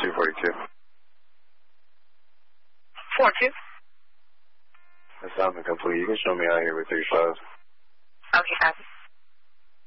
242. 42. Assignment complete. You can show me out here with 3 files. Okay, copy.